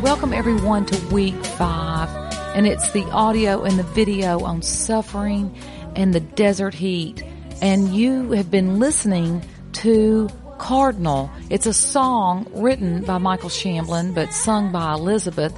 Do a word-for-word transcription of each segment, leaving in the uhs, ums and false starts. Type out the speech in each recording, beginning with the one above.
Welcome everyone to week five, and it's the audio and the video on suffering and the desert heat. And you have been listening to Cardinal. It's a song written by Michael Shamblin, but sung by Elizabeth,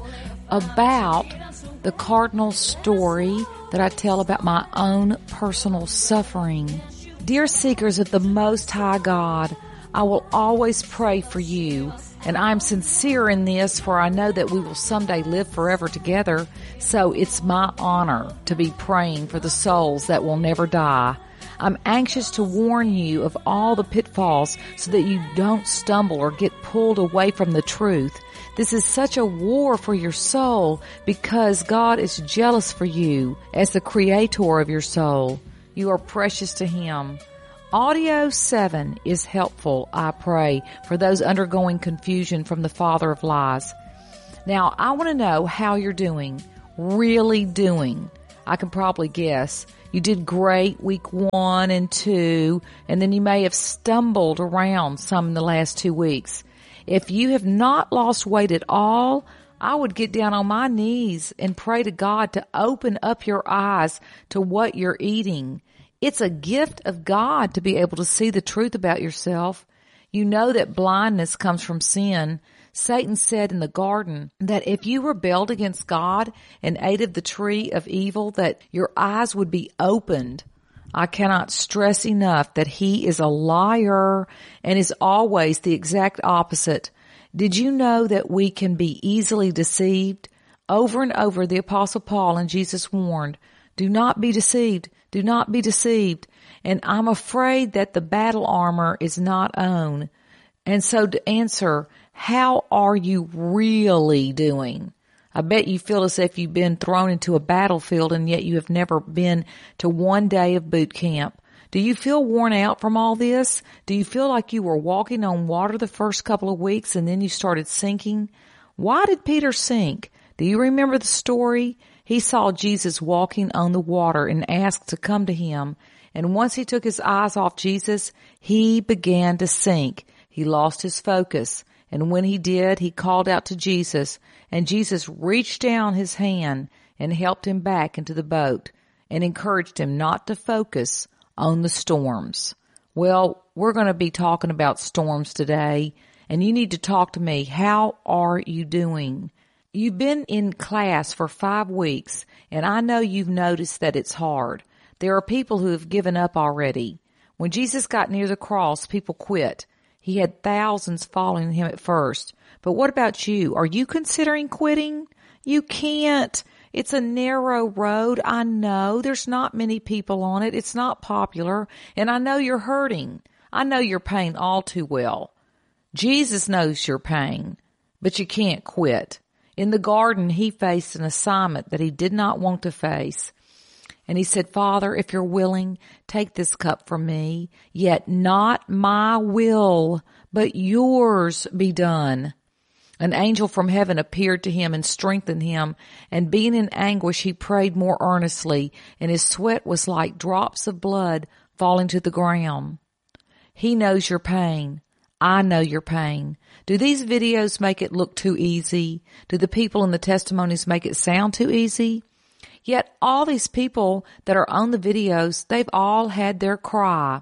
about the cardinal story that I tell about my own personal suffering. Dear seekers of the Most High God, I will always pray for you. And I'm sincere in this, for I know that we will someday live forever together. So it's my honor to be praying for the souls that will never die. I'm anxious to warn you of all the pitfalls so that you don't stumble or get pulled away from the truth. This is such a war for your soul because God is jealous for you as the creator of your soul. You are precious to Him. Audio seven is helpful, I pray, for those undergoing confusion from the father of lies. Now, I want to know how you're doing, really doing. I can probably guess. You did great week one and two, and then you may have stumbled around some in the last two weeks. If you have not lost weight at all, I would get down on my knees and pray to God to open up your eyes to what you're eating. It's a gift of God to be able to see the truth about yourself. You know that blindness comes from sin. Satan said in the garden that if you rebelled against God and ate of the tree of evil, that your eyes would be opened. I cannot stress enough that he is a liar and is always the exact opposite. Did you know that we can be easily deceived? Over and over, the Apostle Paul and Jesus warned, do not be deceived. Do not be deceived. And I'm afraid that the battle armor is not on. And so to answer, how are you really doing? I bet you feel as if you've been thrown into a battlefield and yet you have never been to one day of boot camp. Do you feel worn out from all this? Do you feel like you were walking on water the first couple of weeks and then you started sinking? Why did Peter sink? Do you remember the story? He saw Jesus walking on the water and asked to come to him. And once he took his eyes off Jesus, he began to sink. He lost his focus. And when he did, he called out to Jesus. And Jesus reached down his hand and helped him back into the boat and encouraged him not to focus on the storms. Well, we're going to be talking about storms today. And you need to talk to me. How are you doing? You've been in class for five weeks, and I know you've noticed that it's hard. There are people who have given up already. When Jesus got near the cross, people quit. He had thousands following him at first. But what about you? Are you considering quitting? You can't. It's a narrow road. I know there's not many people on it. It's not popular, and I know you're hurting. I know your pain all too well. Jesus knows your pain, but you can't quit. In the garden, he faced an assignment that he did not want to face. And he said, Father, if you're willing, take this cup from me, yet not my will, but yours be done. An angel from heaven appeared to him and strengthened him, and being in anguish, he prayed more earnestly, and his sweat was like drops of blood falling to the ground. He knows your pain. I know your pain. Do these videos make it look too easy? Do the people in the testimonies make it sound too easy? Yet all these people that are on the videos, they've all had their cry.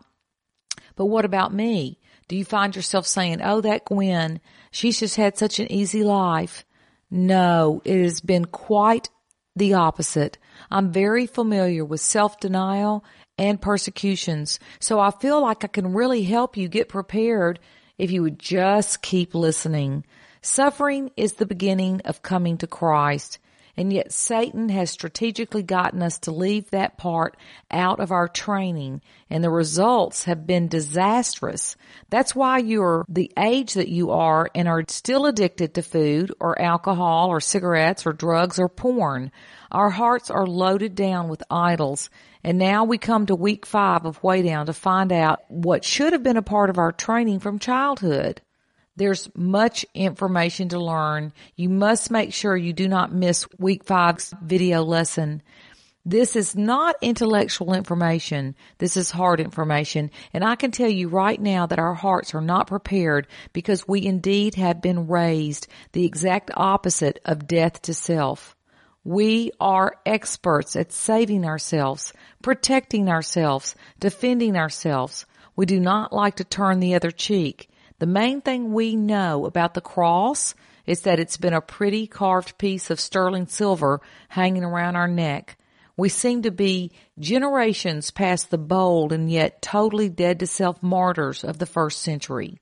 But what about me? Do you find yourself saying, oh, that Gwen, she's just had such an easy life? No, it has been quite the opposite. I'm very familiar with self-denial and persecutions, so I feel like I can really help you get prepared if you would just keep listening. Suffering is the beginning of coming to Christ, and yet Satan has strategically gotten us to leave that part out of our training, and the results have been disastrous. That's why you're the age that you are and are still addicted to food or alcohol or cigarettes or drugs or porn. Our hearts are loaded down with idols. And now we come to week five of Way Down to find out what should have been a part of our training from childhood. There's much information to learn. You must make sure you do not miss week five's video lesson. This is not intellectual information. This is heart information. And I can tell you right now that our hearts are not prepared because we indeed have been raised the exact opposite of death to self. We are experts at saving ourselves, protecting ourselves, defending ourselves. We do not like to turn the other cheek. The main thing we know about the cross is that it's been a pretty carved piece of sterling silver hanging around our neck. We seem to be generations past the bold and yet totally dead to self martyrs of the first century.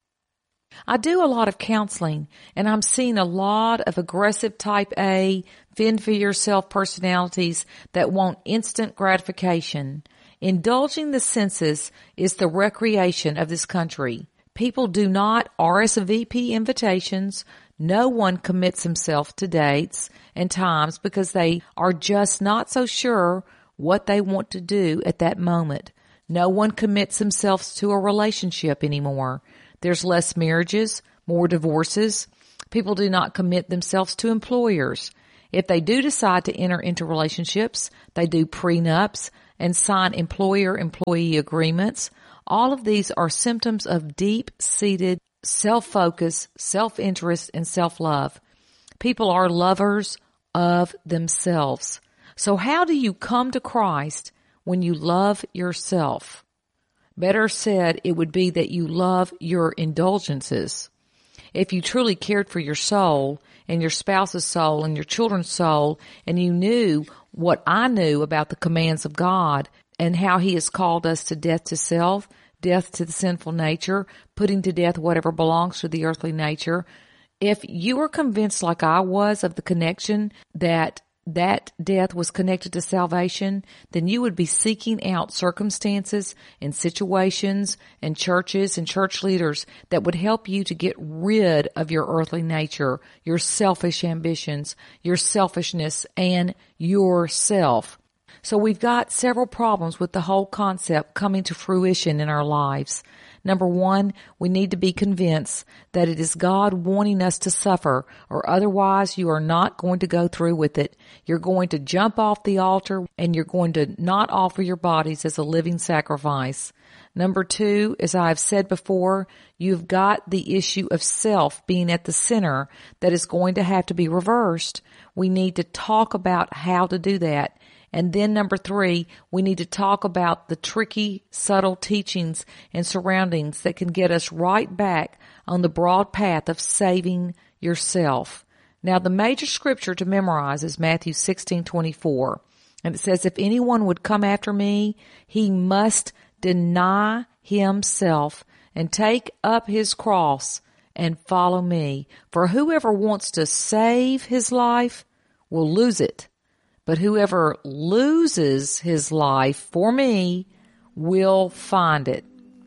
I do a lot of counseling, and I'm seeing a lot of aggressive type A, fend for yourself personalities that want instant gratification. Indulging the senses is the recreation of this country. People do not R S V P invitations. No one commits himself to dates and times because they are just not so sure what they want to do at that moment. No one commits themselves to a relationship anymore. There's less marriages, more divorces. People do not commit themselves to employers. If they do decide to enter into relationships, they do prenups and sign employer-employee agreements. All of these are symptoms of deep-seated self-focus, self-interest, and self-love. People are lovers of themselves. So how do you come to Christ when you love yourself? Better said, it would be that you love your indulgences. If you truly cared for your soul and your spouse's soul and your children's soul, and you knew what I knew about the commands of God and how He has called us to death to self, death to the sinful nature, putting to death whatever belongs to the earthly nature. If you were convinced like I was of the connection that that death was connected to salvation, then you would be seeking out circumstances and situations and churches and church leaders that would help you to get rid of your earthly nature, your selfish ambitions, your selfishness, and yourself. So we've got several problems with the whole concept coming to fruition in our lives. Number one, we need to be convinced that it is God wanting us to suffer, or otherwise you are not going to go through with it. You're going to jump off the altar and you're going to not offer your bodies as a living sacrifice. Number two, as I have said before, you've got the issue of self being at the center that is going to have to be reversed. We need to talk about how to do that. And then number three, we need to talk about the tricky, subtle teachings and surroundings that can get us right back on the broad path of saving yourself. Now, the major scripture to memorize is Matthew sixteen twenty-four. And it says, if anyone would come after me, he must deny himself and take up his cross and follow me. For whoever wants to save his life will lose it. But whoever loses his life for me will find it.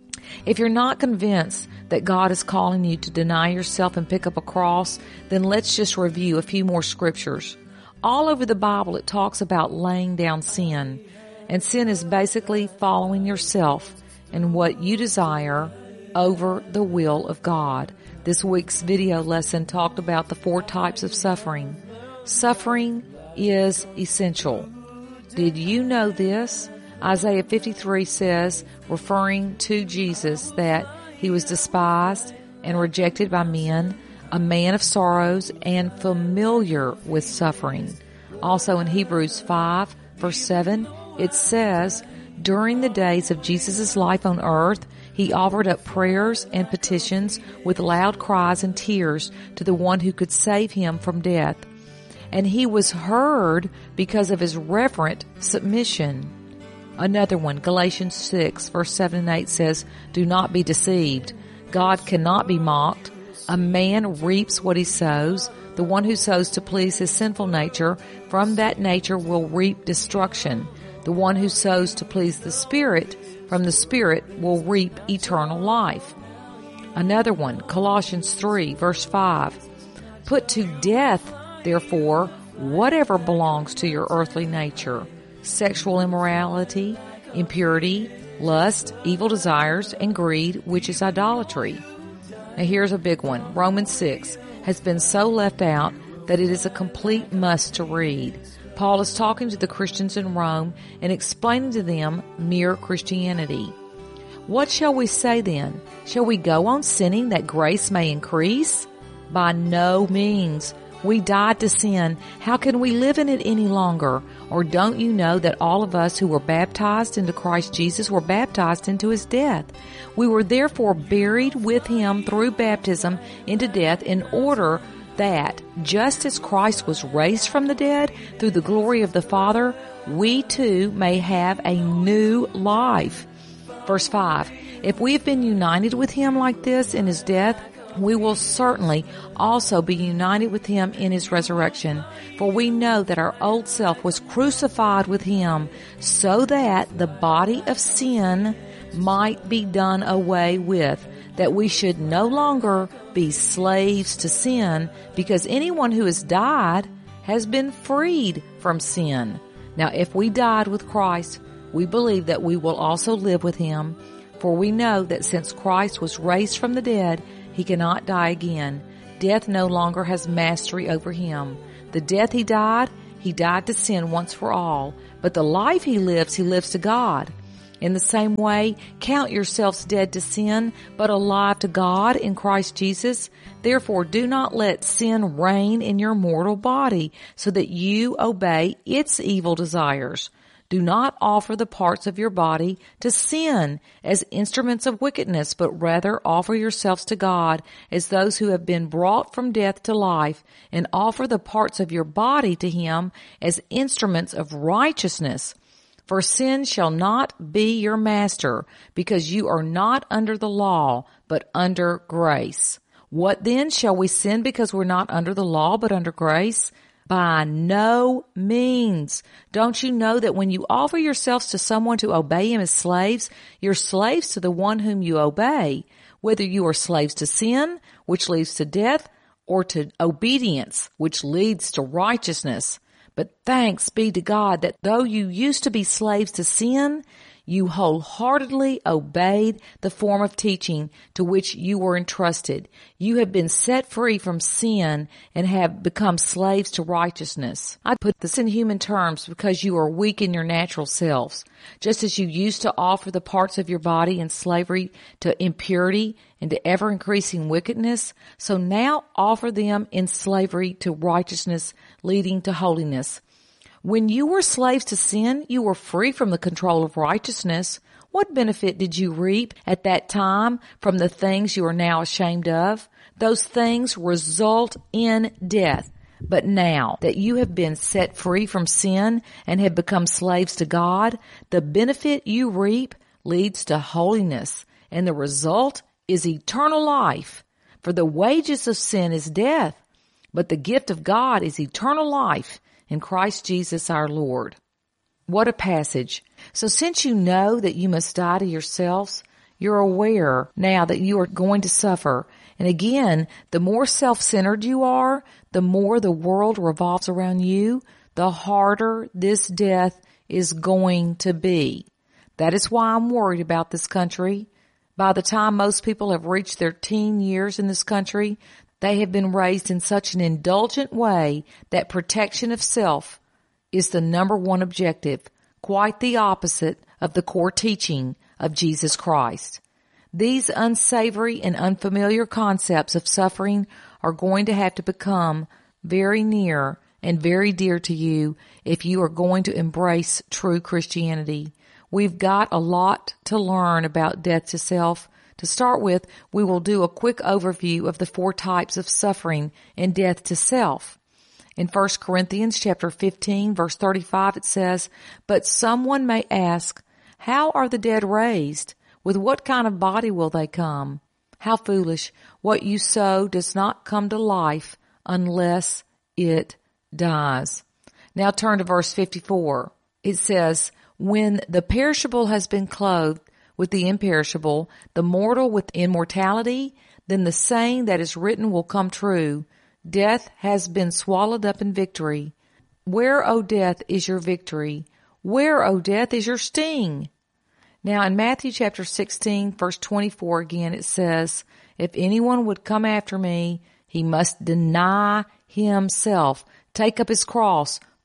If you're not convinced that God is calling you to deny yourself and pick up a cross, then let's just review a few more scriptures. All over the Bible, it talks about laying down sin. And sin is basically following yourself and what you desire over the will of God. This week's video lesson talked about the four types of suffering. Suffering is essential. Did you know this? Isaiah fifty-three says, referring to Jesus, that he was despised and rejected by men, a man of sorrows and familiar with suffering. Also in Hebrews five, verse seven, it says, during the days of Jesus' life on earth, he offered up prayers and petitions with loud cries and tears to the one who could save him from death. And he was heard because of his reverent submission. Another one, Galatians six, verse seven and eight says, do not be deceived. God cannot be mocked. A man reaps what he sows. The one who sows to please his sinful nature, from that nature will reap destruction. The one who sows to please the Spirit, from the Spirit will reap eternal life. Another one, Colossians three, verse five, put to death, therefore, whatever belongs to your earthly nature, sexual immorality, impurity, lust, evil desires, and greed, which is idolatry. Now here's a big one. Romans six has been so left out that it is a complete must to read. Paul is talking to the Christians in Rome and explaining to them mere Christianity. What shall we say then? Shall we go on sinning that grace may increase? By no means. We died to sin. How can we live in it any longer? Or don't you know that all of us who were baptized into Christ Jesus were baptized into his death? We were therefore buried with him through baptism into death, in order that, just as Christ was raised from the dead through the glory of the Father, we too may have a new life. Verse five, if we have been united with him like this in his death, we will certainly also be united with him in his resurrection. For we know that our old self was crucified with him, so that the body of sin might be done away with, that we should no longer be slaves to sin, because anyone who has died has been freed from sin. Now, if we died with Christ, we believe that we will also live with him, for we know that since Christ was raised from the dead, he cannot die again. Death no longer has mastery over him. The death he died, he died to sin once for all, but the life he lives, he lives to God. In the same way, count yourselves dead to sin, but alive to God in Christ Jesus. Therefore, do not let sin reign in your mortal body, so that you obey its evil desires. Do not offer the parts of your body to sin as instruments of wickedness, but rather offer yourselves to God as those who have been brought from death to life, and offer the parts of your body to him as instruments of righteousness. For sin shall not be your master, because you are not under the law, but under grace. What then? Shall we sin because we're not under the law, but under grace? By no means. Don't you know that when you offer yourselves to someone to obey him as slaves, you're slaves to the one whom you obey, whether you are slaves to sin, which leads to death, or to obedience, which leads to righteousness. But thanks be to God that though you used to be slaves to sin, you wholeheartedly obeyed the form of teaching to which you were entrusted. You have been set free from sin and have become slaves to righteousness. I put this in human terms because you are weak in your natural selves. Just as you used to offer the parts of your body in slavery to impurity and to ever-increasing wickedness, so now offer them in slavery to righteousness leading to holiness. When you were slaves to sin, you were free from the control of righteousness. What benefit did you reap at that time from the things you are now ashamed of? Those things result in death. But now that you have been set free from sin and have become slaves to God, the benefit you reap leads to holiness, and the result is eternal life. For the wages of sin is death, but the gift of God is eternal life in Christ Jesus our Lord. What a passage. So since you know that you must die to yourselves, you're aware now that you are going to suffer. And again, the more self-centered you are, the more the world revolves around you, the harder this death is going to be. That is why I'm worried about this country. By the time most people have reached their teen years in this country, they have been raised in such an indulgent way that protection of self is the number one objective, quite the opposite of the core teaching of Jesus Christ. These unsavory and unfamiliar concepts of suffering are going to have to become very near and very dear to you if you are going to embrace true Christianity. We've got a lot to learn about death to self. To start with, we will do a quick overview of the four types of suffering and death to self. In First Corinthians chapter fifteen, verse thirty-five, it says, "But someone may ask, how are the dead raised? With what kind of body will they come? How foolish! What you sow does not come to life unless it dies." Now turn to verse fifty-four. It says, "When the perishable has been clothed with the imperishable, the mortal with immortality, then the saying that is written will come true. Death has been swallowed up in victory. Where, O death, is your victory? Where, O death, is your sting?" Now in Matthew chapter sixteen, verse twenty-four again, it says, "If anyone would come after me, he must deny himself, take up his cross,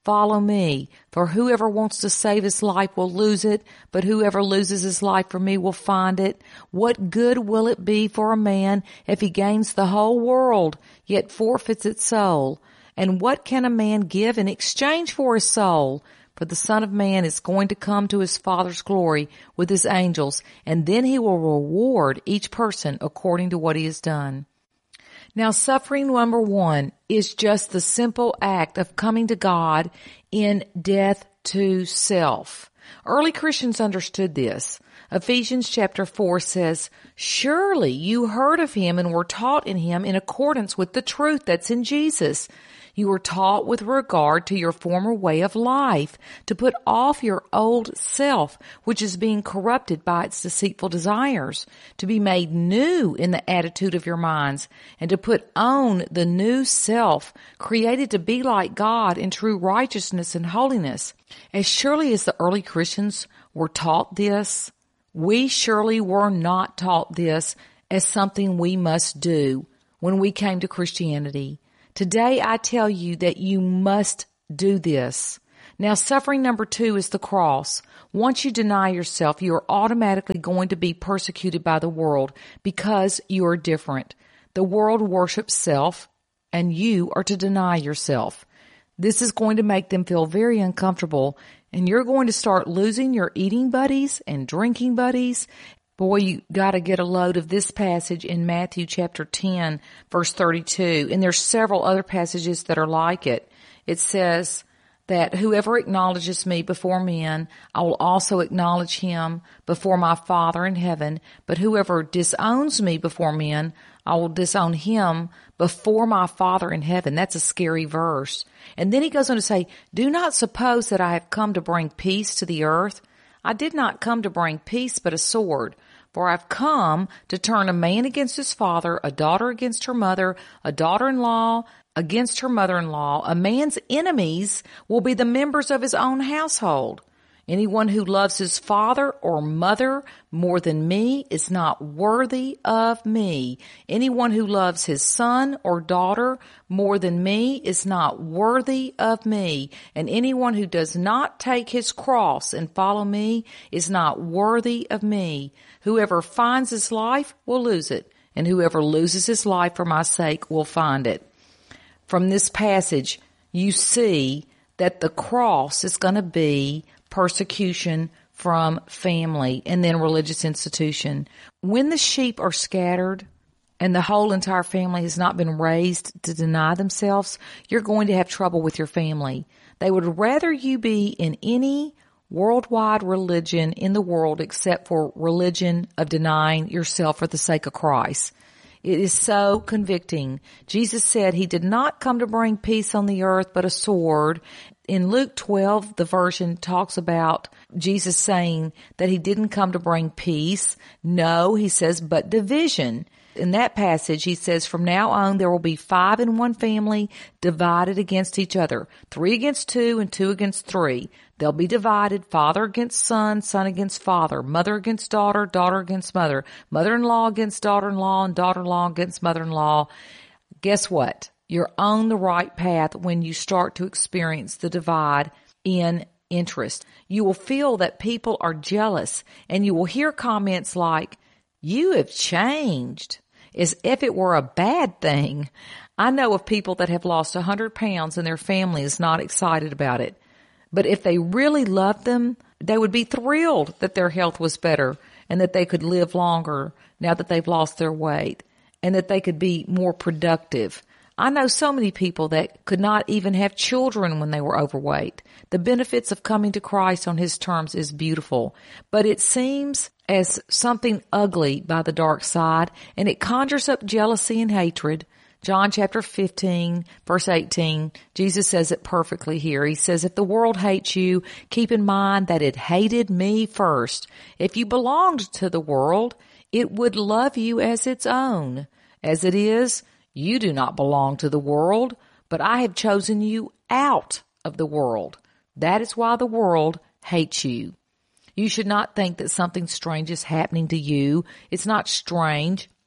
follow me. For whoever wants to save his life will lose it, but whoever loses his life for me will find it. What good will it be for a man if he gains the whole world, yet forfeits its soul? And what can a man give in exchange for his soul? For the Son of Man is going to come to his Father's glory with his angels, and then he will reward each person according to what he has done. Now, suffering number one is just the simple act of coming to God in death to self. Early Christians understood this. Ephesians chapter four says, "Surely you heard of him and were taught in him in accordance with the truth that's in Jesus. You were taught with regard to your former way of life, to put off your old self, which is being corrupted by its deceitful desires, to be made new in the attitude of your minds, and to put on the new self, created to be like God in true righteousness and holiness." As surely as the early Christians were taught this, we surely were not taught this as something we must do when we came to Christianity. Today I tell you that you must do this. Now, suffering number two is the cross. Once you deny yourself, you are automatically going to be persecuted by the world because you are different. The world worships self, and you are to deny yourself. This is going to make them feel very uncomfortable, and you're going to start losing your eating buddies and drinking buddies. Boy, you got to get a load of this passage in Matthew chapter ten, verse thirty-two. And there's several other passages that are like it. It says that whoever acknowledges me before men, I will also acknowledge him before my Father in heaven. But whoever disowns me before men, I will disown him before my Father in heaven. That's a scary verse. And then he goes on to say, "Do not suppose that I have come to bring peace to the earth. I did not come to bring peace, but a sword. For I've come to turn a man against his father, a daughter against her mother, a daughter-in-law against her mother-in-law. A man's enemies will be the members of his own household. Anyone who loves his father or mother more than me is not worthy of me. Anyone who loves his son or daughter more than me is not worthy of me. And anyone who does not take his cross and follow me is not worthy of me. Whoever finds his life will lose it, and whoever loses his life for my sake will find it." From this passage, you see that the cross is going to be persecution from family and then religious institution. When the sheep are scattered and the whole entire family has not been raised to deny themselves, you're going to have trouble with your family. They would rather you be in any worldwide religion in the world except for religion of denying yourself for the sake of Christ. It is so convicting. Jesus said he did not come to bring peace on the earth, but a sword. In Luke twelve, the version talks about Jesus saying that he didn't come to bring peace. No, he says, but division. In that passage, he says, from now on, there will be five in one family divided against each other. Three against two and two against three. They'll be divided, father against son, son against father, mother against daughter, daughter against mother, mother-in-law against daughter-in-law, and daughter-in-law against mother-in-law. Guess what? You're on the right path when you start to experience the divide in interest. You will feel that people are jealous, and you will hear comments like, "You have changed," as if it were a bad thing. I know of people that have lost one hundred pounds and their family is not excited about it. But if they really loved them, they would be thrilled that their health was better and that they could live longer now that they've lost their weight and that they could be more productive. I know so many people that could not even have children when they were overweight. The benefits of coming to Christ on his terms is beautiful, but it seems as something ugly by the dark side, and it conjures up jealousy and hatred. John chapter fifteen, verse eighteen, Jesus says it perfectly here. He says, "If the world hates you, keep in mind that it hated me first. If you belonged to the world, it would love you as its own. As it is, you do not belong to the world, but I have chosen you out of the world. That is why the world hates you." You should not think that something strange is happening to you. It's not strange.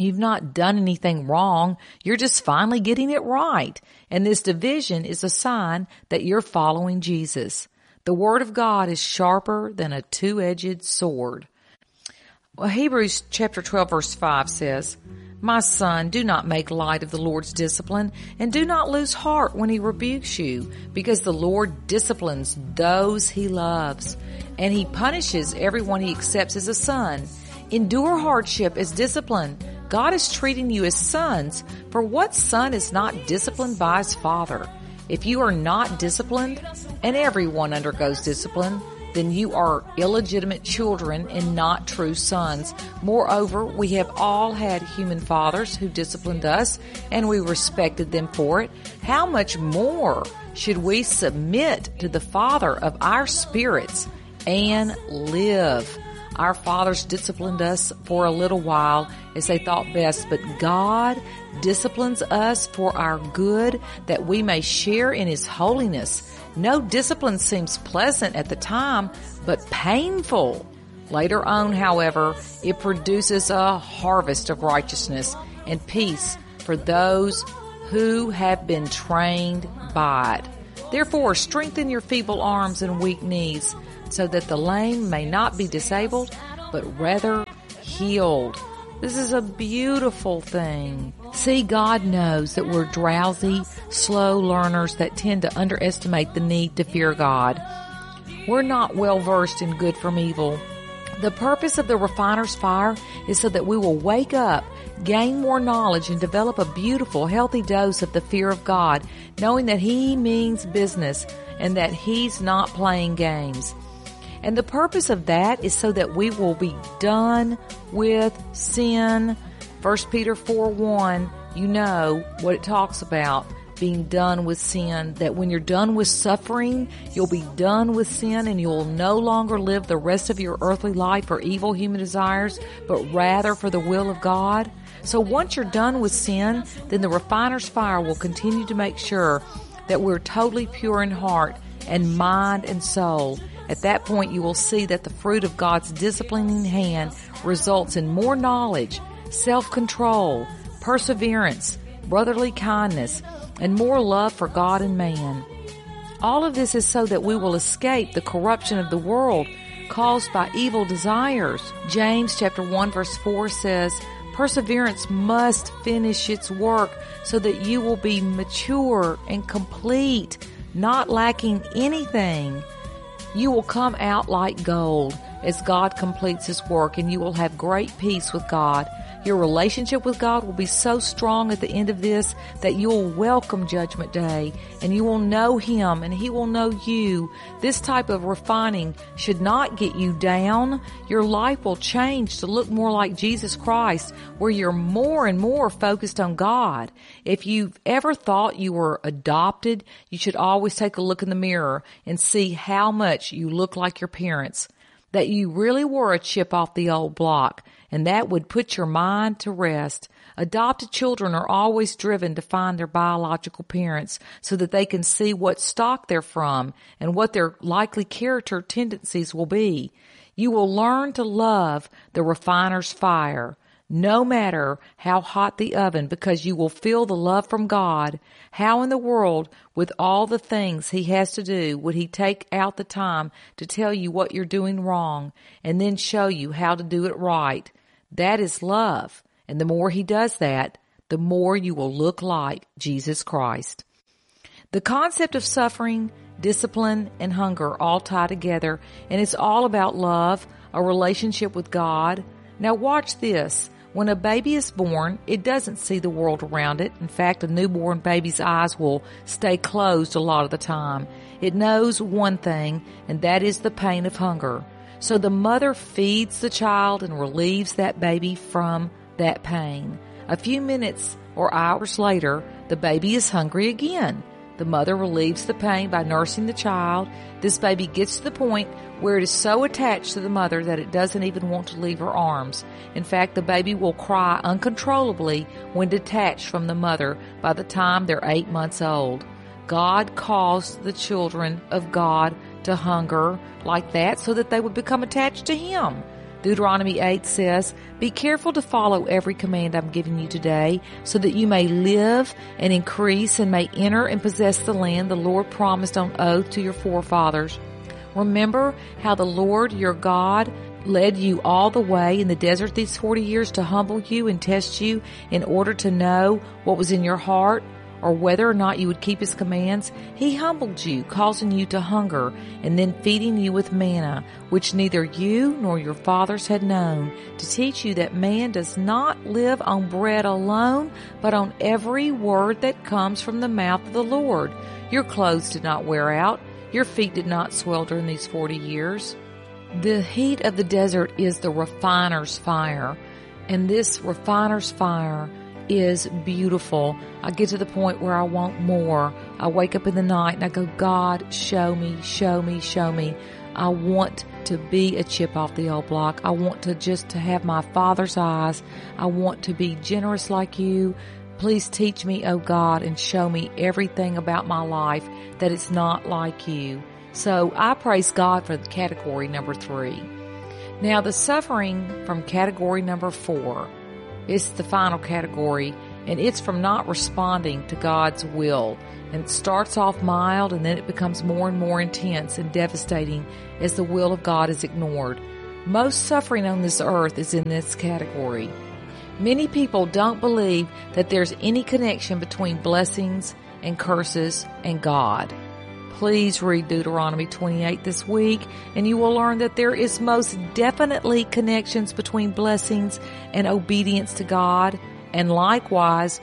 You've not done anything wrong. You're just finally getting it right. And this division is a sign that you're following Jesus. The Word of God is sharper than a two-edged sword. Well, Hebrews chapter twelve verse five says, "My son, do not make light of the Lord's discipline, and do not lose heart when he rebukes you, because the Lord disciplines those he loves, and he punishes everyone he accepts as a son. Endure hardship as discipline. God is treating you as sons, for what son is not disciplined by his father? If you are not disciplined, and everyone undergoes discipline, then you are illegitimate children and not true sons. Moreover, we have all had human fathers who disciplined us, and we respected them for it. How much more should we submit to the Father of our spirits and live? Our fathers disciplined us for a little while as they thought best, but God disciplines us for our good, that we may share in His holiness. No discipline seems pleasant at the time, but painful. Later on, however, it produces a harvest of righteousness and peace for those who have been trained by it. Therefore, strengthen your feeble arms and weak knees, so that the lame may not be disabled, but rather healed." This is a beautiful thing. See, God knows that we're drowsy, slow learners that tend to underestimate the need to fear God. We're not well versed in good from evil. The purpose of the refiner's fire is so that we will wake up, gain more knowledge, and develop a beautiful, healthy dose of the fear of God, knowing that He means business and that He's not playing games. And the purpose of that is so that we will be done with sin. First Peter four one, you know what it talks about, being done with sin, that when you're done with suffering, you'll be done with sin, and you'll no longer live the rest of your earthly life for evil human desires, but rather for the will of God. So once you're done with sin, then the refiner's fire will continue to make sure that we're totally pure in heart and mind and soul. At that point, you will see that the fruit of God's disciplining hand results in more knowledge, self-control, perseverance, brotherly kindness, and more love for God and man. All of this is so that we will escape the corruption of the world caused by evil desires. James chapter one verse four says, "Perseverance must finish its work so that you will be mature and complete, not lacking anything. You will come out like gold as God completes His work, and you will have great peace with God. Your relationship with God will be so strong at the end of this that you will welcome Judgment Day, and you will know Him and He will know you. This type of refining should not get you down. Your life will change to look more like Jesus Christ, where you're more and more focused on God. If you've ever thought you were adopted, you should always take a look in the mirror and see how much you look like your parents, that you really were a chip off the old block, and that would put your mind to rest. Adopted children are always driven to find their biological parents so that they can see what stock they're from and what their likely character tendencies will be. You will learn to love the refiner's fire, no matter how hot the oven, because you will feel the love from God. How in the world, with all the things He has to do, would He take out the time to tell you what you're doing wrong and then show you how to do it right? That is love. And the more He does that, the more you will look like Jesus Christ. The concept of suffering, discipline, and hunger all tie together, and it's all about love, a relationship with God. Now watch this. When a baby is born, it doesn't see the world around it. In fact, a newborn baby's eyes will stay closed a lot of the time. It knows one thing, and that is the pain of hunger. So the mother feeds the child and relieves that baby from that pain. A few minutes or hours later, the baby is hungry again. The mother relieves the pain by nursing the child. This baby gets to the point where it is so attached to the mother that it doesn't even want to leave her arms. In fact, the baby will cry uncontrollably when detached from the mother by the time they're eight months old. God caused the children of God to hunger like that so that they would become attached to Him. Deuteronomy eight says, "Be careful to follow every command I'm giving you today, so that you may live and increase and may enter and possess the land the Lord promised on oath to your forefathers." Remember how the Lord your God led you all the way in the desert these forty years to humble you and test you in order to know what was in your heart, or whether or not you would keep His commands? He humbled you, causing you to hunger, and then feeding you with manna, which neither you nor your fathers had known, to teach you that man does not live on bread alone, but on every word that comes from the mouth of the Lord. Your clothes did not wear out. Your feet did not swell during these forty years. The heat of the desert is the refiner's fire, and this refiner's fire is beautiful. I get to the point where I want more. I wake up in the night and I go, God, show me, show me, show me. I want to be a chip off the old block. I want to just to have my Father's eyes. I want to be generous like you. Please teach me, oh God, and show me everything about my life that it's not like you. So I praise God for the category number three. Now the suffering from category number four is the final category, and it's from not responding to God's will. And it starts off mild, and then it becomes more and more intense and devastating as the will of God is ignored. Most suffering on this earth is in this category. Many people don't believe that there's any connection between blessings and curses and God. Please read Deuteronomy twenty-eight this week, and you will learn that there is most definitely connections between blessings and obedience to God, and likewise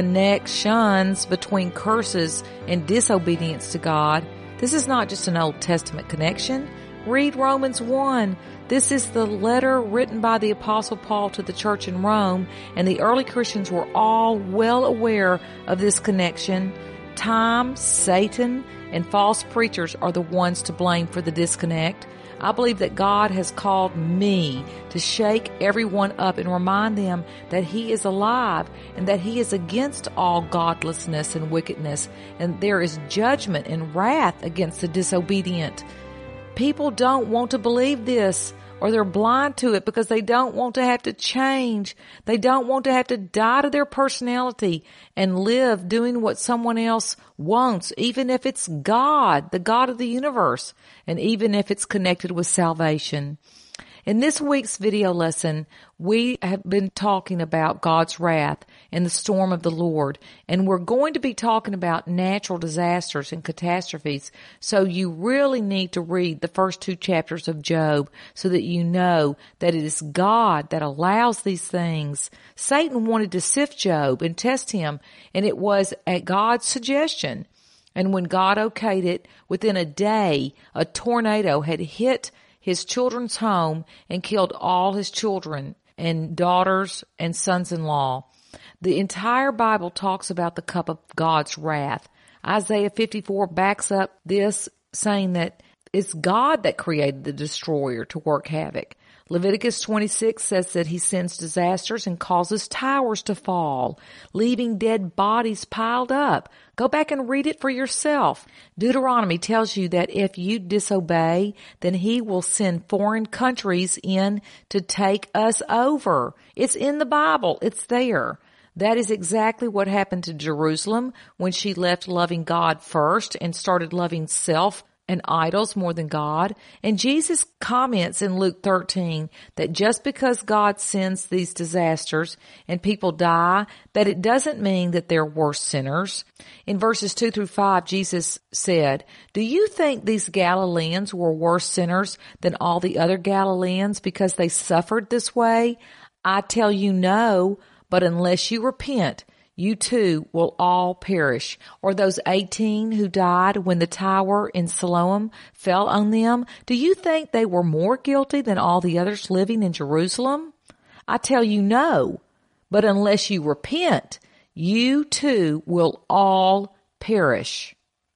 connections between curses and disobedience to God. This is not just an Old Testament connection. Read Romans one. This is the letter written by the Apostle Paul to the church in Rome, and the early Christians were all well aware of this connection. Time, Satan, and false preachers are the ones to blame for the disconnect. I believe that God has called me to shake everyone up and remind them that He is alive and that He is against all godlessness and wickedness, and there is judgment and wrath against the disobedient. People don't want to believe this, or they're blind to it because they don't want to have to change. They don't want to have to die to their personality and live doing what someone else wants, even if it's God, the God of the universe, and even if it's connected with salvation. In this week's video lesson, we have been talking about God's wrath and the storm of the Lord, and we're going to be talking about natural disasters and catastrophes. So you really need to read the first two chapters of Job so that you know that it is God that allows these things. Satan wanted to sift Job and test him, and it was at God's suggestion. And when God okayed it, within a day, a tornado had hit his children's home and killed all his children and daughters and sons-in-law. The entire Bible talks about the cup of God's wrath. Isaiah fifty-four backs up this, saying that it's God that created the destroyer to work havoc. Leviticus twenty-six says that He sends disasters and causes towers to fall, leaving dead bodies piled up. Go back and read it for yourself. Deuteronomy tells you that if you disobey, then He will send foreign countries in to take us over. It's in the Bible. It's there. That is exactly what happened to Jerusalem when she left loving God first and started loving self and idols more than God. And Jesus comments in Luke thirteen that just because God sends these disasters and people die, that it doesn't mean that they're worse sinners. In verses two through five, Jesus said, "Do you think these Galileans were worse sinners than all the other Galileans because they suffered this way? I tell you no, but unless you repent, you too will all perish." Or those eighteen who died when the tower in Siloam fell on them, do you think they were more guilty than all the others living in Jerusalem? I tell you no, but unless you repent, you too will all perish.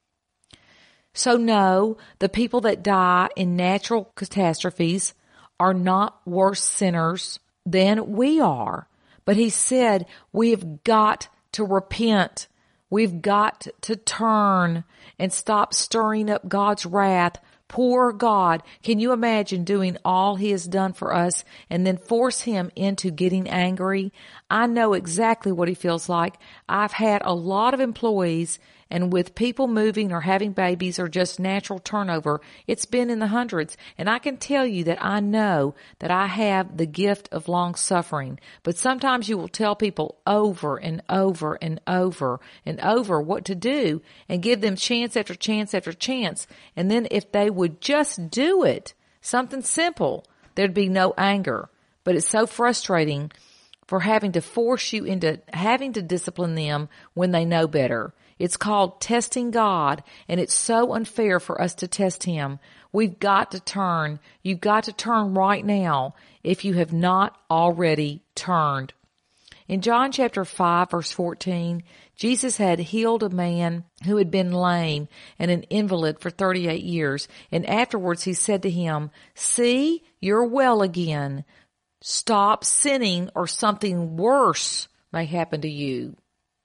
So no, the people that die in natural catastrophes are not worse sinners than we are. But He said we have got to repent. We've got to turn and stop stirring up God's wrath Poor God. Can you imagine doing all he has done for us and then force him into getting angry? I know exactly what he feels like. I've had a lot of employees, and with people moving or having babies or just natural turnover, it's been in the hundreds. And I can tell you that I know that I have the gift of long suffering. But sometimes you will tell people over and over and over and over what to do and give them chance after chance after chance. And then if they would just do it, something simple, there'd be no anger. But it's so frustrating for having to force you into having to discipline them when they know better. It's called testing God, and it's so unfair for us to test him. We've got to turn. You've got to turn right now if you have not already turned. In John chapter five, verse fourteen, Jesus had healed a man who had been lame and an invalid for thirty-eight years. And afterwards he said to him, "See, you're well again. Stop sinning or something worse may happen to you."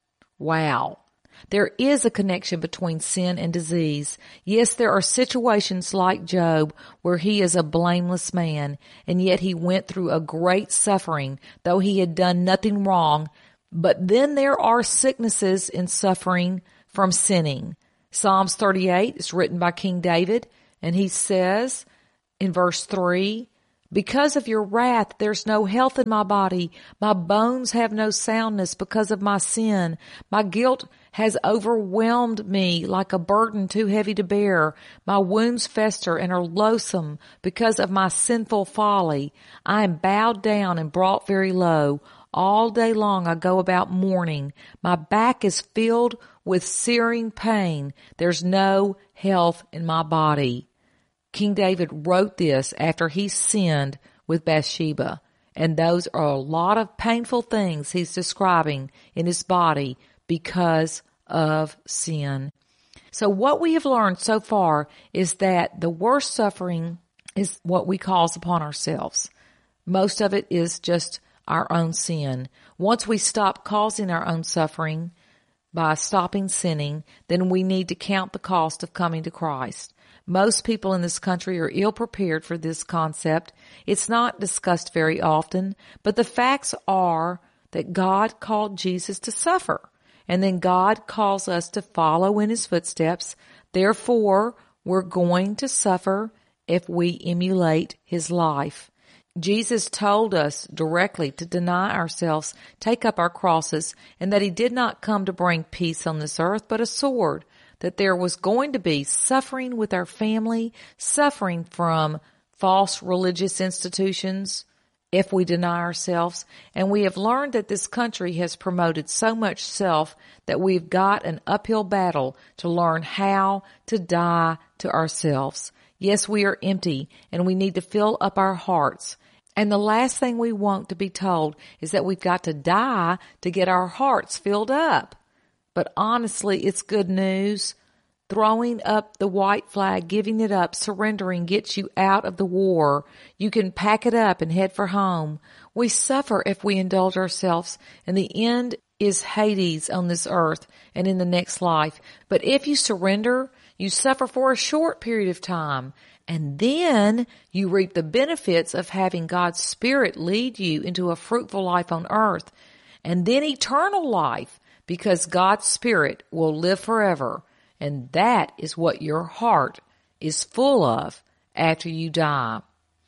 Wow. There is a connection between sin and disease. Yes, there are situations like Job where he is a blameless man, and yet he went through a great suffering, though he had done nothing wrong. But then there are sicknesses and suffering from sinning. Psalms thirty-eight is written by King David, and he says in verse three, "Because of your wrath, there's no health in my body. My bones have no soundness because of my sin. My guilt has overwhelmed me like a burden too heavy to bear. My wounds fester and are loathsome because of my sinful folly. I am bowed down and brought very low. All day long I go about mourning. My back is filled with searing pain. There's no health in my body." King David wrote this after he sinned with Bathsheba. And those are a lot of painful things he's describing in his body because of sin. So what we have learned so far is that the worst suffering is what we cause upon ourselves. Most of it is just our own sin. Once we stop causing our own suffering by stopping sinning, then we need to count the cost of coming to Christ. Most people in this country are ill prepared for this concept. It's not discussed very often, but the facts are that God called Jesus to suffer, and then God calls us to follow in his footsteps. Therefore, we're going to suffer if we emulate his life. Jesus told us directly to deny ourselves, take up our crosses, and that he did not come to bring peace on this earth, but a sword. That there was going to be suffering with our family, suffering from false religious institutions if we deny ourselves. And we have learned that this country has promoted so much self that we've got an uphill battle to learn how to die to ourselves. Yes, we are empty and we need to fill up our hearts. And the last thing we want to be told is that we've got to die to get our hearts filled up. But honestly, it's good news. Throwing up the white flag, giving it up, surrendering gets you out of the war. You can pack it up and head for home. We suffer if we indulge ourselves, and the end is Hades on this earth and in the next life. But if you surrender, you suffer for a short period of time, and then you reap the benefits of having God's Spirit lead you into a fruitful life on earth, and then eternal life. Because God's Spirit will live forever, and that is what your heart is full of after you die.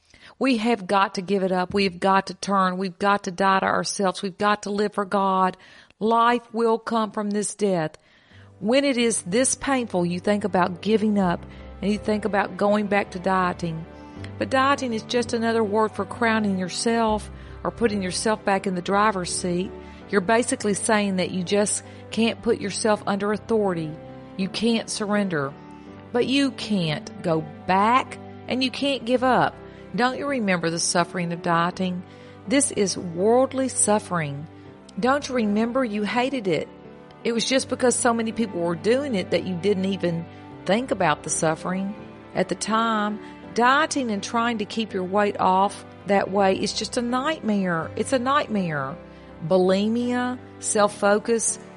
We have got to give it up. We've got to turn. We've got to die to ourselves. We've got to live for God. Life will come from this death. When it is this painful, you think about giving up, and you think about going back to dieting. But dieting is just another word for crowning yourself or putting yourself back in the driver's seat. You're basically saying that you just can't put yourself under authority. You can't surrender. But you can't go back, and you can't give up. Don't you remember the suffering of dieting? This is worldly suffering. Don't you remember you hated it? It was just because so many people were doing it that you didn't even think about the suffering. At the time, dieting and trying to keep your weight off that way is just a nightmare. It's a nightmare. Bulimia, self-focus,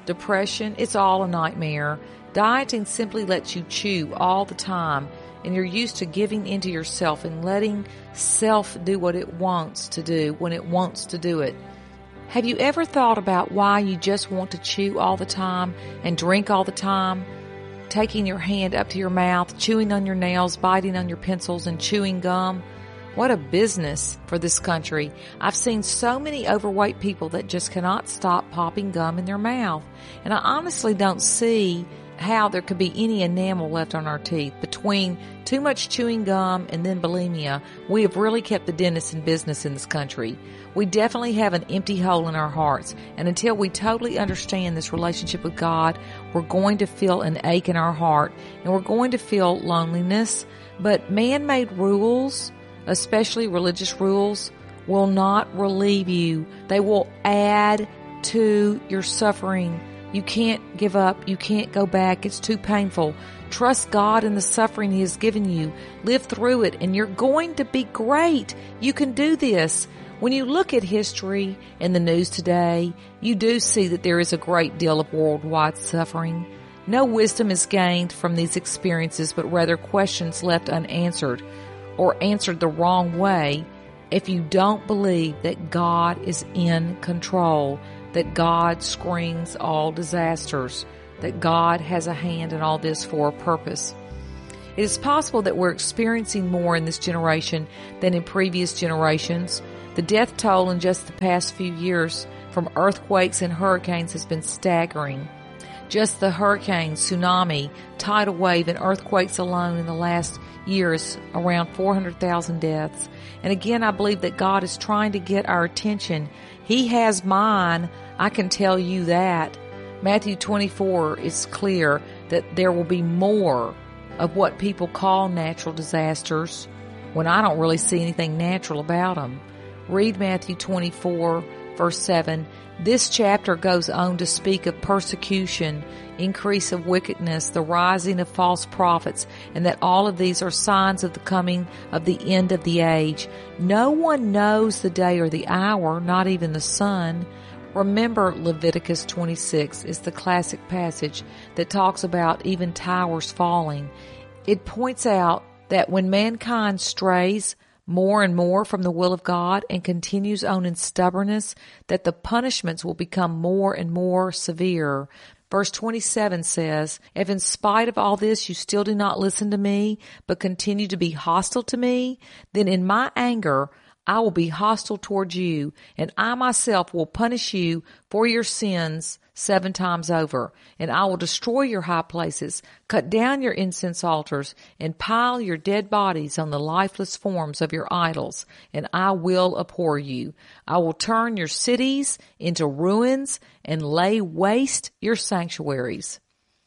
depression, it's all a nightmare. Dieting simply lets you chew all the time, and you're used to giving into yourself and letting self do what it wants to do when it wants to do it. Have you ever thought about why you just want to chew all the time and drink all the time? Taking your hand up to your mouth, chewing on your nails, biting on your pencils, and chewing gum? What a business for this country. I've seen so many overweight people that just cannot stop popping gum in their mouth. And I honestly don't see how there could be any enamel left on our teeth. Between too much chewing gum and then bulimia, we have really kept the dentist in business in this country. We definitely have an empty hole in our hearts, and until we totally understand this relationship with God, we're going to feel an ache in our heart, and we're going to feel loneliness. But man-made rules, especially religious rules, will not relieve you. They will add to your suffering. You can't give up. You can't go back. It's too painful. Trust God in the suffering He has given you. Live through it, and you're going to be great. You can do this. When you look at history and the news today, you do see that there is a great deal of worldwide suffering. No wisdom is gained from these experiences, but rather questions left unanswered or answered the wrong way if you don't believe that God is in control, that God screens all disasters, that God has a hand in all this for a purpose. It is possible that we're experiencing more in this generation than in previous generations. The death toll in just the past few years from earthquakes and hurricanes has been staggering. Just the hurricanes, tsunami, tidal wave, and earthquakes alone in the last years, around four hundred thousand deaths. And again, I believe that God is trying to get our attention. He has mine. I can tell you that. Matthew twenty-four is clear that there will be more of what people call natural disasters when I don't really see anything natural about them. Read Matthew twenty-four, verse seven. This chapter goes on to speak of persecution, increase of wickedness, the rising of false prophets, and that all of these are signs of the coming of the end of the age. No one knows the day or the hour, not even the Son. Remember, Leviticus twenty-six is the classic passage that talks about even towers falling. It points out that when mankind strays more and more from the will of God and continues on in stubbornness, that the punishments will become more and more severe. Verse twenty-seven says, if in spite of all this you still do not listen to me, but continue to be hostile to me, then in my anger I will be hostile towards you, and I myself will punish you for your sins seven times over. And I will destroy your high places, cut down your incense altars, and pile your dead bodies on the lifeless forms of your idols, and I will abhor you. I will turn your cities into ruins and lay waste your sanctuaries.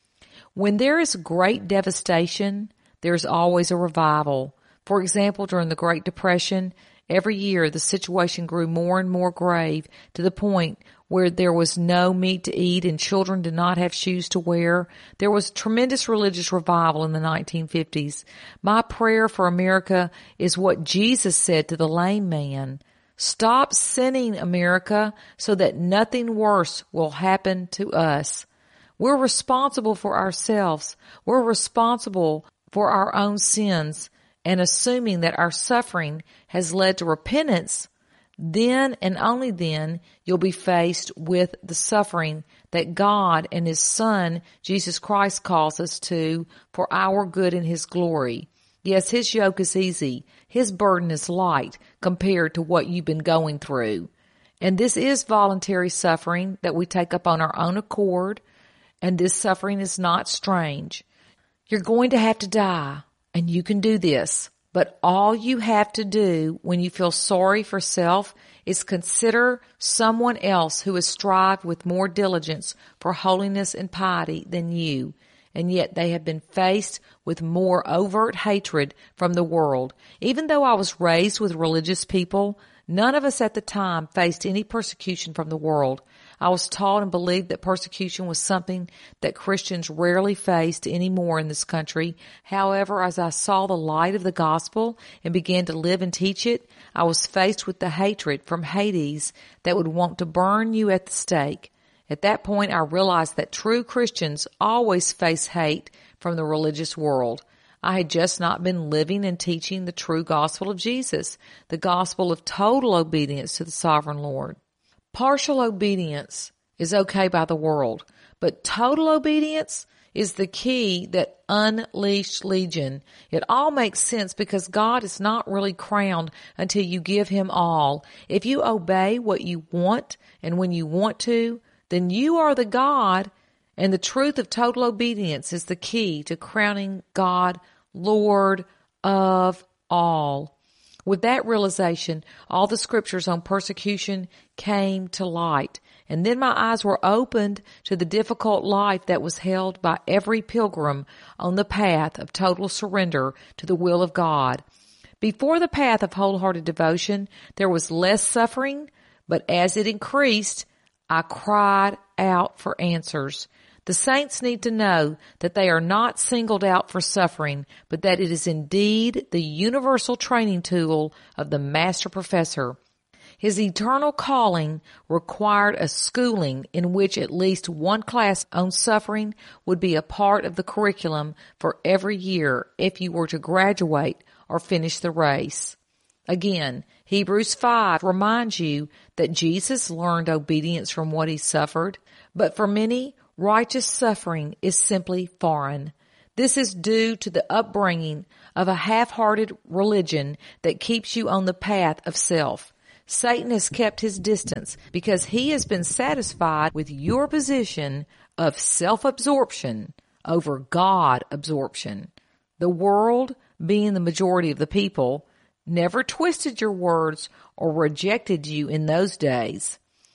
When there is great devastation, there is always a revival. For example, during the Great Depression, every year the situation grew more and more grave to the point where there was no meat to eat and children did not have shoes to wear. There was tremendous religious revival in the nineteen fifties. My prayer for America is what Jesus said to the lame man. Stop sinning, America, so that nothing worse will happen to us. We're responsible for ourselves. We're responsible for our own sins. And assuming that our suffering has led to repentance, then and only then you'll be faced with the suffering that God and His Son, Jesus Christ, calls us to for our good and His glory. Yes, His yoke is easy. His burden is light compared to what you've been going through. And this is voluntary suffering that we take up on our own accord, and this suffering is not strange. You're going to have to die. And you can do this, but all you have to do when you feel sorry for self is consider someone else who has strived with more diligence for holiness and piety than you, and yet they have been faced with more overt hatred from the world. Even though I was raised with religious people, none of us at the time faced any persecution from the world. I was taught and believed that persecution was something that Christians rarely faced anymore in this country. However, as I saw the light of the gospel and began to live and teach it, I was faced with the hatred from Hades that would want to burn you at the stake. At that point, I realized that true Christians always face hate from the religious world. I had just not been living and teaching the true gospel of Jesus, the gospel of total obedience to the sovereign Lord. Partial obedience is okay by the world, but total obedience is the key that unleashed Legion. It all makes sense because God is not really crowned until you give him all. If you obey what you want and when you want to, then you are the God, and the truth of total obedience is the key to crowning God Lord of all. With that realization, all the scriptures on persecution came to light, and then my eyes were opened to the difficult life that was held by every pilgrim on the path of total surrender to the will of God. Before the path of wholehearted devotion, there was less suffering, but as it increased, I cried out for answers. The saints need to know that they are not singled out for suffering, but that it is indeed the universal training tool of the Master Professor. His eternal calling required a schooling in which at least one class on suffering would be a part of the curriculum for every year if you were to graduate or finish the race. Again, Hebrews five reminds you that Jesus learned obedience from what he suffered, but for many, righteous suffering is simply foreign. This is due to the upbringing of a half-hearted religion that keeps you on the path of self. Satan has kept his distance because he has been satisfied with your position of self-absorption over God-absorption. The world, being the majority of the people, never twisted your words or rejected you in those days.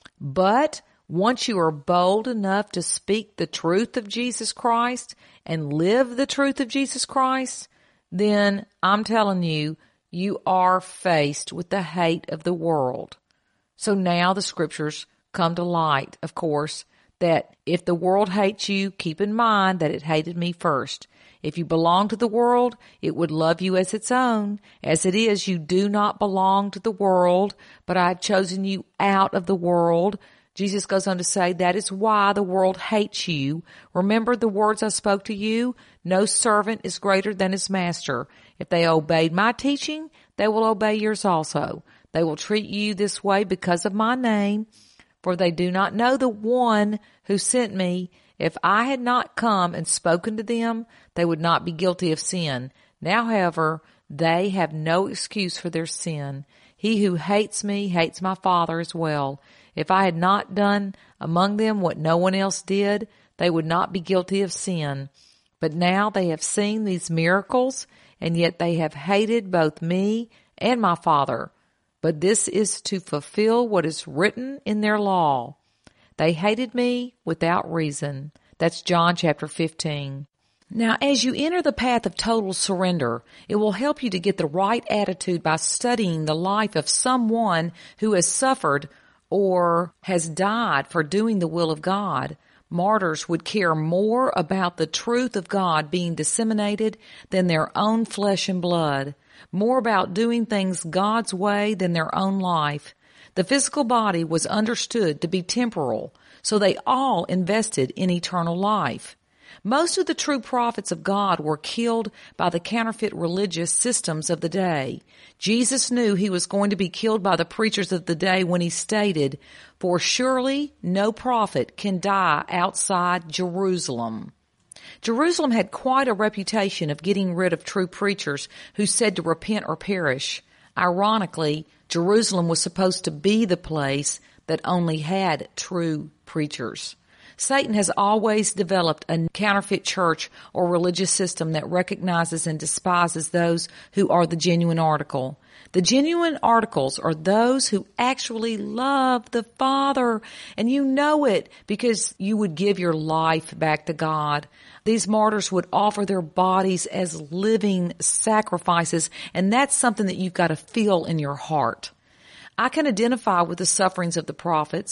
But once you are bold enough to speak the truth of Jesus Christ and live the truth of Jesus Christ, then I'm telling you, you are faced with the hate of the world. So now the scriptures come to light, of course, that if the world hates you, keep in mind that it hated me first. If you belong to the world, it would love you as its own. As it is, you do not belong to the world, but I have chosen you out of the world. Jesus goes on to say, that is why the world hates you. Remember the words I spoke to you? No servant is greater than his master. If they obeyed my teaching, they will obey yours also. They will treat you this way because of my name, for they do not know the one who sent me. If I had not come and spoken to them, they would not be guilty of sin. Now, however, they have no excuse for their sin. He who hates me hates my Father as well. If I had not done among them what no one else did, they would not be guilty of sin. But now they have seen these miracles, and yet they have hated both me and my Father. But this is to fulfill what is written in their law. They hated me without reason. That's John chapter fifteen. Now, as you enter the path of total surrender, it will help you to get the right attitude by studying the life of someone who has suffered or has died for doing the will of God. Martyrs would care more about the truth of God being disseminated than their own flesh and blood, more about doing things God's way than their own life. The physical body was understood to be temporal, so they all invested in eternal life. Most of the true prophets of God were killed by the counterfeit religious systems of the day. Jesus knew he was going to be killed by the preachers of the day when he stated, "For surely no prophet can die outside Jerusalem." Jerusalem had quite a reputation of getting rid of true preachers who said to repent or perish. Ironically, Jerusalem was supposed to be the place that only had true preachers. Satan has always developed a counterfeit church or religious system that recognizes and despises those who are the genuine article. The genuine articles are those who actually love the Father, and you know it because you would give your life back to God. These martyrs would offer their bodies as living sacrifices, and that's something that you've got to feel in your heart. I can identify with the sufferings of the prophets.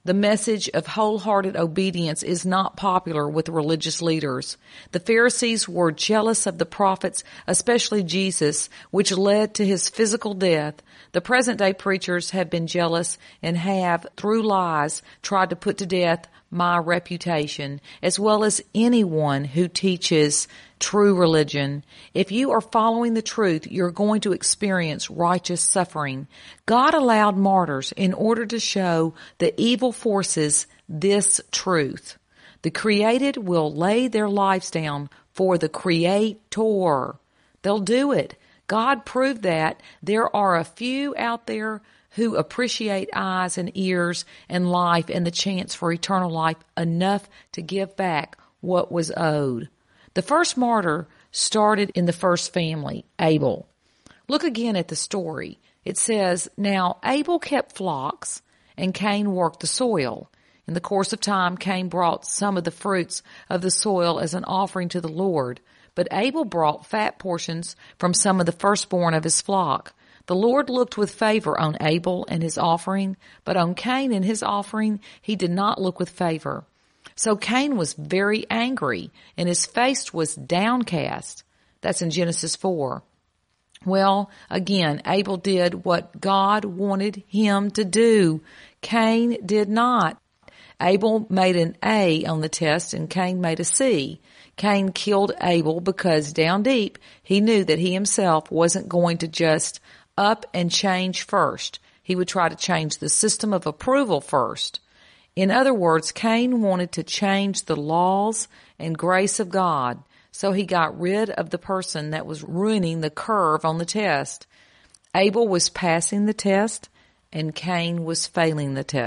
The message of wholehearted obedience is not popular with religious leaders. The Pharisees were jealous of the prophets, especially Jesus, which led to his physical death. The present-day preachers have been jealous and have, through lies, tried to put to death my reputation, as well as anyone who teaches true religion. If you are following the truth, you're going to experience righteous suffering. God allowed martyrs in order to show the evil forces this truth. The created will lay their lives down for the Creator. They'll do it. God proved that. There are a few out there who appreciate eyes and ears and life and the chance for eternal life enough to give back what was owed. The first martyr started in the first family, Abel. Look again at the story. It says, "Now Abel kept flocks, and Cain worked the soil. In the course of time, Cain brought some of the fruits of the soil as an offering to the Lord, but Abel brought fat portions from some of the firstborn of his flock. The Lord looked with favor on Abel and his offering, but on Cain and his offering he did not look with favor. So Cain was very angry, and his face was downcast." That's in Genesis four. Well, again, Abel did what God wanted him to do. Cain did not. Abel made an A on the test, and Cain made a C. Cain killed Abel because down deep he knew that he himself wasn't going to just up and change first. He would try to change the system of approval first. In other words, Cain wanted to change the laws and grace of God, so he got rid of the person that was ruining the curve on the test. Abel was passing the test, and Cain was failing the test.